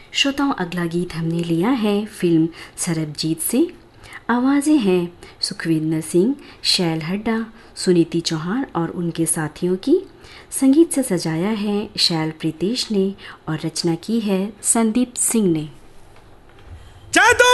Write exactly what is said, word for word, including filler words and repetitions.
श्रोताओं, अगला गीत हमने लिया है फिल्म सरबजीत से। आवाज़ें हैं सुखविंदर सिंह, शैल हड्डा, सुनीति चौहान और उनके साथियों की। संगीत से सजाया है शैल प्रीतेश ने और रचना की है संदीप सिंह ने।